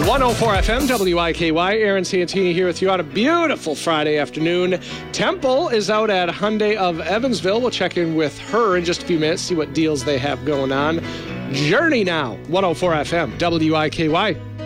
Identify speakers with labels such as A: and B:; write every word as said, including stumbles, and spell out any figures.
A: one oh four F M, W I K Y. Aaron Santini here with you on a beautiful Friday afternoon. Temple is out at Hyundai of Evansville. We'll check in with her in just a few minutes, see what deals they have going on. Journey now, one oh four F M, W I K Y.